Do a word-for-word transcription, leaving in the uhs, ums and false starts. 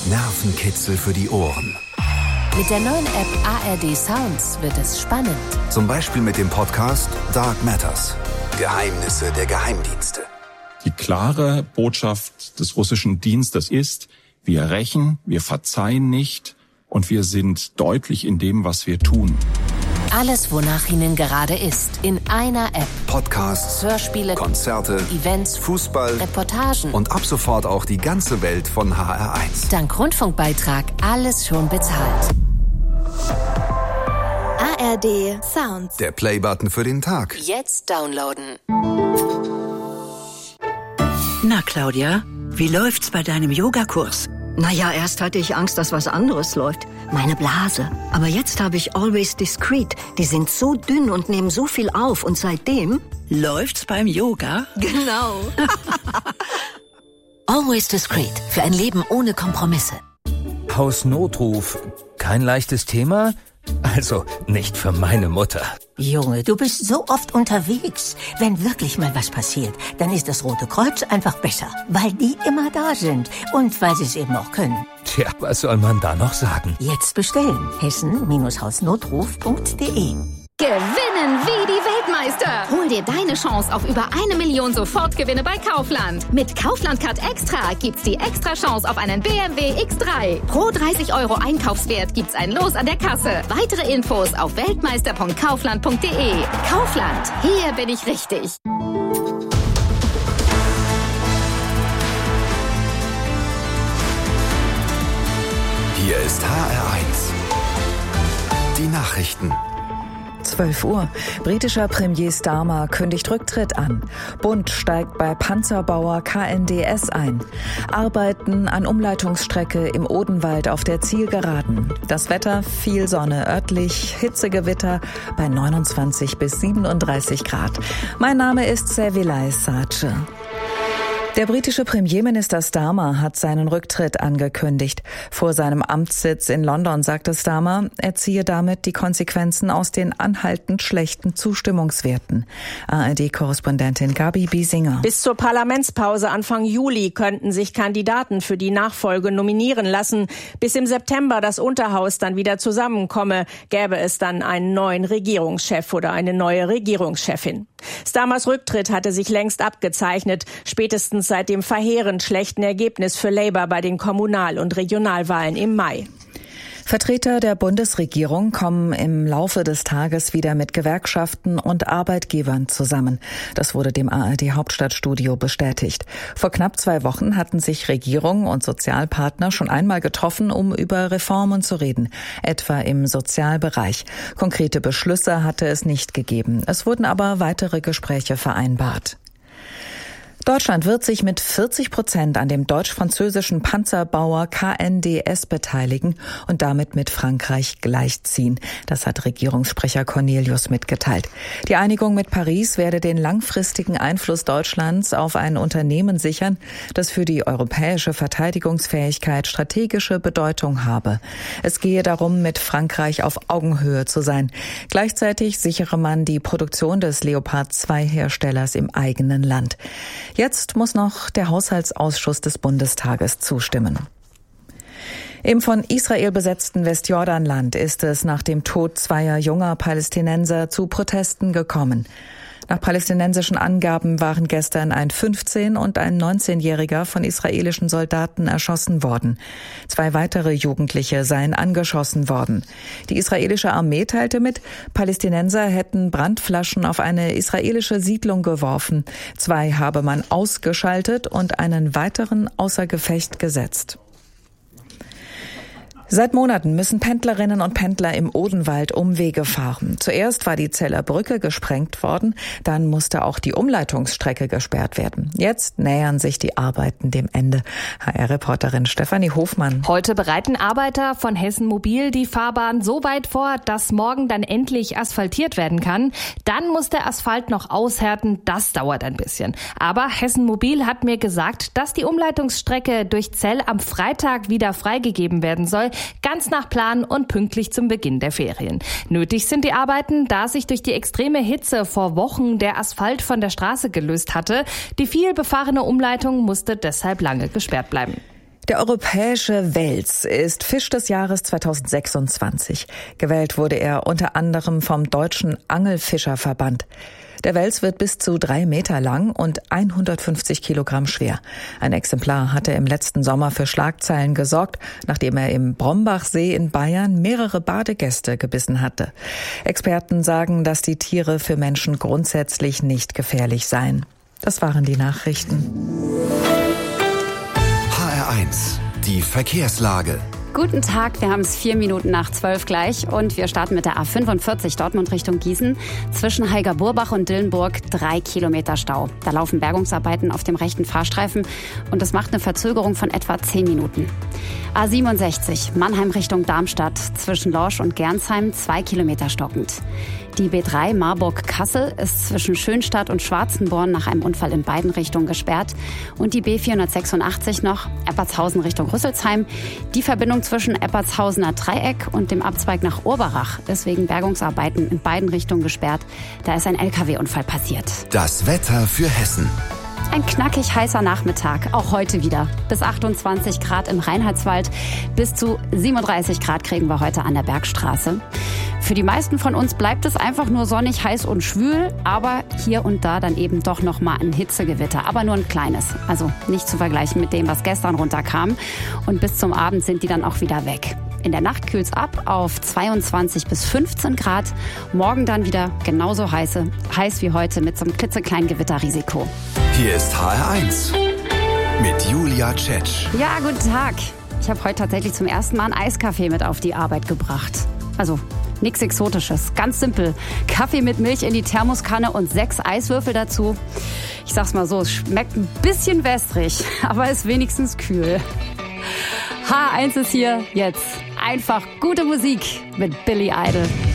Nervenkitzel für die Ohren. Mit der neuen App A R D Sounds wird es spannend. Zum Beispiel mit dem Podcast Dark Matters. Geheimnisse der Geheimdienste. Die klare Botschaft des russischen Dienstes ist, wir rächen, wir verzeihen nicht und wir sind deutlich in dem, was wir tun. Alles, wonach Ihnen gerade ist, in einer App. Podcasts, Hörspiele, Konzerte, Events, Fußball, Reportagen und ab sofort auch die ganze Welt von H R eins. Dank Rundfunkbeitrag alles schon bezahlt. A R D Sounds. Der Playbutton für den Tag. Jetzt downloaden. Na, Claudia, wie läuft's bei deinem Yogakurs? Naja, erst hatte ich Angst, dass was anderes läuft. Meine Blase. Aber jetzt habe ich Always Discreet. Die sind so dünn und nehmen so viel auf. Und seitdem... Läuft's beim Yoga? Genau. Always Discreet. Für ein Leben ohne Kompromisse. Hausnotruf. Kein leichtes Thema? Also, nicht für meine Mutter. Junge, du bist so oft unterwegs. Wenn wirklich mal was passiert, dann ist das Rote Kreuz einfach besser. Weil die immer da sind. Und weil sie es eben auch können. Tja, was soll man da noch sagen? Jetzt bestellen. Hessen-Hausnotruf punkt de. Gewinnen wie die Weltmeister! Hol dir deine Chance auf über eine Million Sofortgewinne bei Kaufland. Mit Kaufland Card Extra gibt's die extra Chance auf einen B M W X drei. Pro dreißig Euro Einkaufswert gibt's ein Los an der Kasse. Weitere Infos auf weltmeister punkt kaufland punkt de. Kaufland, hier bin ich richtig. Hier ist H R eins. Die Nachrichten. zwölf Uhr. Britischer Premier Starmer kündigt Rücktritt an. Bund steigt bei Panzerbauer K N D S ein. Arbeiten an Umleitungsstrecke im Odenwald auf der Zielgeraden. Das Wetter, viel Sonne, örtlich Hitzegewitter bei neunundzwanzig bis siebenunddreißig Grad. Mein Name ist Servilay Sace. Der britische Premierminister Starmer hat seinen Rücktritt angekündigt. Vor seinem Amtssitz in London sagte Starmer, er ziehe damit die Konsequenzen aus den anhaltend schlechten Zustimmungswerten. A R D-Korrespondentin Gabi Biesinger. Bis zur Parlamentspause Anfang Juli könnten sich Kandidaten für die Nachfolge nominieren lassen. Bis im September das Unterhaus dann wieder zusammenkomme, gäbe es dann einen neuen Regierungschef oder eine neue Regierungschefin. Starmers Rücktritt hatte sich längst abgezeichnet, spätestens seit dem verheerend schlechten Ergebnis für Labour bei den Kommunal- und Regionalwahlen im Mai. Vertreter der Bundesregierung kommen im Laufe des Tages wieder mit Gewerkschaften und Arbeitgebern zusammen. Das wurde dem A R D-Hauptstadtstudio bestätigt. Vor knapp zwei Wochen hatten sich Regierung und Sozialpartner schon einmal getroffen, um über Reformen zu reden, etwa im Sozialbereich. Konkrete Beschlüsse hatte es nicht gegeben. Es wurden aber weitere Gespräche vereinbart. Deutschland wird sich mit vierzig Prozent an dem deutsch-französischen Panzerbauer K N D S beteiligen und damit mit Frankreich gleichziehen. Das hat Regierungssprecher Cornelius mitgeteilt. Die Einigung mit Paris werde den langfristigen Einfluss Deutschlands auf ein Unternehmen sichern, das für die europäische Verteidigungsfähigkeit strategische Bedeutung habe. Es gehe darum, mit Frankreich auf Augenhöhe zu sein. Gleichzeitig sichere man die Produktion des Leopard zwei Herstellers im eigenen Land. Jetzt muss noch der Haushaltsausschuss des Bundestages zustimmen. Im von Israel besetzten Westjordanland ist es nach dem Tod zweier junger Palästinenser zu Protesten gekommen. Nach palästinensischen Angaben waren gestern ein fünfzehn- und ein neunzehnjähriger von israelischen Soldaten erschossen worden. Zwei weitere Jugendliche seien angeschossen worden. Die israelische Armee teilte mit, Palästinenser hätten Brandflaschen auf eine israelische Siedlung geworfen. Zwei habe man ausgeschaltet und einen weiteren außer Gefecht gesetzt. Seit Monaten müssen Pendlerinnen und Pendler im Odenwald Umwege fahren. Zuerst war die Zeller Brücke gesprengt worden, dann musste auch die Umleitungsstrecke gesperrt werden. Jetzt nähern sich die Arbeiten dem Ende. H R-Reporterin Stefanie Hofmann. Heute bereiten Arbeiter von Hessen Mobil die Fahrbahn so weit vor, dass morgen dann endlich asphaltiert werden kann. Dann muss der Asphalt noch aushärten, das dauert ein bisschen. Aber Hessen Mobil hat mir gesagt, dass die Umleitungsstrecke durch Zell am Freitag wieder freigegeben werden soll. Ganz nach Plan und pünktlich zum Beginn der Ferien. Nötig sind die Arbeiten, da sich durch die extreme Hitze vor Wochen der Asphalt von der Straße gelöst hatte. Die viel befahrene Umleitung musste deshalb lange gesperrt bleiben. Der europäische Wels ist Fisch des Jahres zweitausendsechsundzwanzig. Gewählt wurde er unter anderem vom Deutschen Angelfischerverband. Der Wels wird bis zu drei Meter lang und hundertfünfzig Kilogramm schwer. Ein Exemplar hatte im letzten Sommer für Schlagzeilen gesorgt, nachdem er im Brombachsee in Bayern mehrere Badegäste gebissen hatte. Experten sagen, dass die Tiere für Menschen grundsätzlich nicht gefährlich seien. Das waren die Nachrichten. H R eins, die Verkehrslage. Guten Tag, wir haben es vier Minuten nach zwölf gleich und wir starten mit der A fünfundvierzig Dortmund Richtung Gießen. Zwischen Heiger-Burbach und Dillenburg drei Kilometer Stau. Da laufen Bergungsarbeiten auf dem rechten Fahrstreifen und das macht eine Verzögerung von etwa zehn Minuten. A siebenundsechzig Mannheim Richtung Darmstadt. Zwischen Lorsch und Gernsheim zwei Kilometer stockend. Die B drei Marburg-Kassel ist zwischen Schönstadt und Schwarzenborn nach einem Unfall in beiden Richtungen gesperrt. Und die B vierhundertsechsundachtzig noch, Eppertshausen Richtung Rüsselsheim. Die Verbindung zwischen Eppertshausener Dreieck und dem Abzweig nach Urbarach ist wegen Bergungsarbeiten in beiden Richtungen gesperrt. Da ist ein L K W-Unfall passiert. Das Wetter für Hessen. Ein knackig heißer Nachmittag, auch heute wieder. Bis achtundzwanzig Grad im Reinhardswald, bis zu siebenunddreißig Grad kriegen wir heute an der Bergstraße. Für die meisten von uns bleibt es einfach nur sonnig, heiß und schwül, aber hier und da dann eben doch noch mal ein Hitzegewitter, aber nur ein kleines. Also nicht zu vergleichen mit dem, was gestern runterkam. Und bis zum Abend sind die dann auch wieder weg. In der Nacht kühlt's ab auf zweiundzwanzig bis fünfzehn Grad. Morgen dann wieder genauso heiße, heiß wie heute mit so einem klitzekleinen Gewitterrisiko. Hier ist H R eins mit Julia Tschetsch. Ja, guten Tag. Ich habe heute tatsächlich zum ersten Mal einen Eiskaffee mit auf die Arbeit gebracht. Also nichts Exotisches, ganz simpel. Kaffee mit Milch in die Thermoskanne und sechs Eiswürfel dazu. Ich sag's mal so, es schmeckt ein bisschen wässrig, aber ist wenigstens kühl. H eins ist hier jetzt. Einfach gute Musik mit Billy Idol.